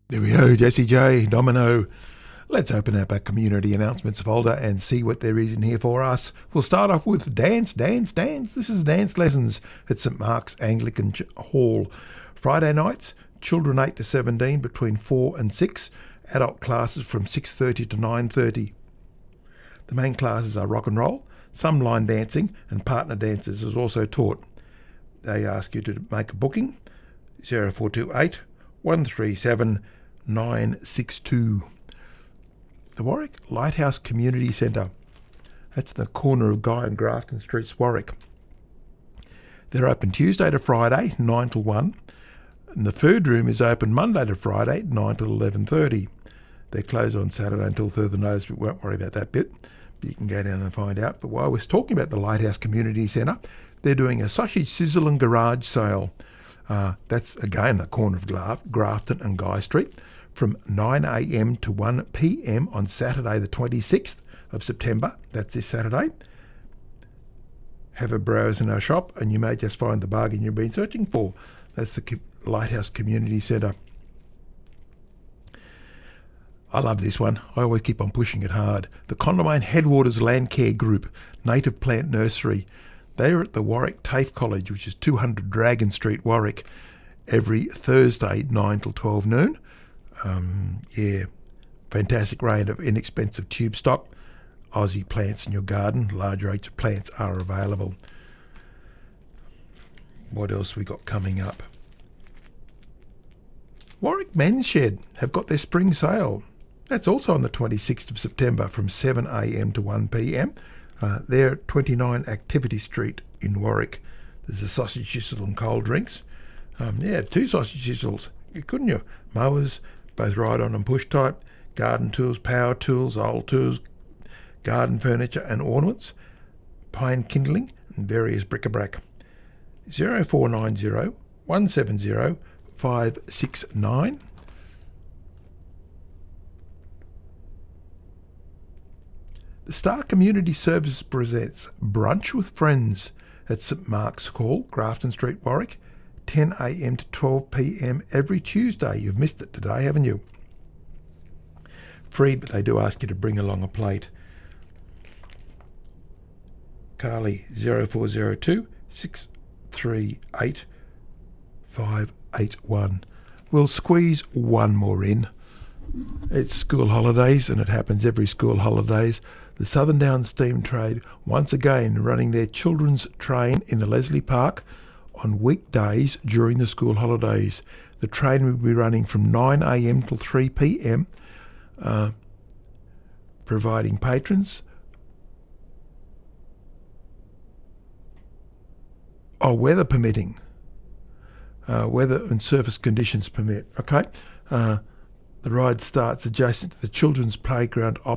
There we go, Jesse J, Domino. Let's open up our community announcements folder and see what there is in here for us. We'll start off with dance. This is dance lessons at St Mark's Anglican Hall. Friday nights, children 8 to 17 between 4 and 6. Adult classes from 6:30 to 9:30. The main classes are rock and roll, some line dancing, and partner dances is also taught. They ask you to make a booking, 0428 137 962. The Warwick Lighthouse Community Centre. That's the corner of Guy and Grafton Streets, Warwick. They're open Tuesday to Friday, 9 till 1. And the food room is open Monday to Friday, 9 till 11:30. They're closed on Saturday until further notice, but we won't worry about that bit. But you can go down and find out. But while I was talking about the Lighthouse Community Centre, they're doing a sausage sizzle and garage sale. That's, again, the corner of Grafton and Guy Street, from 9 a.m. to 1 p.m. on Saturday the 26th of September. That's this Saturday. Have a browse in our shop and you may just find the bargain you've been searching for. That's the Lighthouse Community Centre. I love this one. I always keep on pushing it hard. The Condamine Headwaters Land Care Group, Native Plant Nursery. They're at the Warwick TAFE College, which is 200 Dragon Street, Warwick, every Thursday, 9 till 12 noon. Fantastic range of inexpensive tube stock. Aussie plants in your garden. Large range of plants are available. What else we got coming up? Warwick Men's Shed have got their spring sale. That's also on the 26th of September from 7 a.m. to 1 p.m. They're at 29 Activity Street in Warwick. There's a sausage sizzle and cold drinks. 2 sausage sizzles, couldn't you? Mowers, both ride-on and push type, garden tools, power tools, old tools, garden furniture and ornaments, pine kindling and various bric-a-brac. 0490 170 569. The Star Community Services presents Brunch with Friends at St Mark's Hall, Grafton Street, Warwick, 10 a.m. to 12 p.m. every Tuesday. You've missed it today, haven't you? Free, but they do ask you to bring along a plate. Carly, 0402 638 581. We'll squeeze one more in. It's school holidays, and it happens every school holidays. The Southern Downs Steam Trade once again running their children's train in the Leslie Park on weekdays during the school holidays. The train will be running from 9 a.m. till 3 p.m, providing patrons weather permitting. Weather and surface conditions permit. Okay. The ride starts adjacent to the children's playground